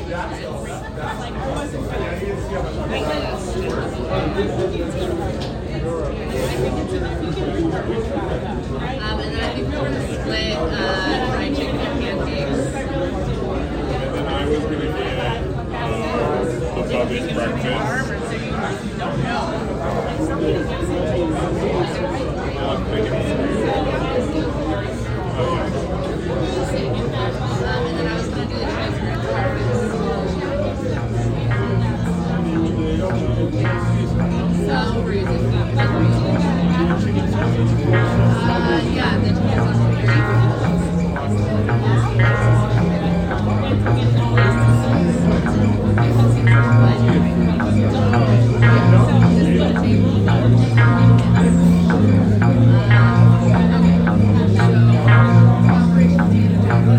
And then I think we're gonna split fried chicken and pancakes. And then I was gonna get the Bubba's breakfast.